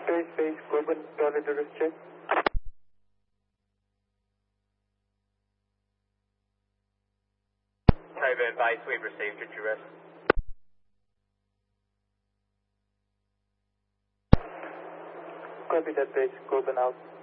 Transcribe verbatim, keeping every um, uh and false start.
Base, base, Corbin, tornado check. Coburn base, we've received your address. Copy that base, Corbin out.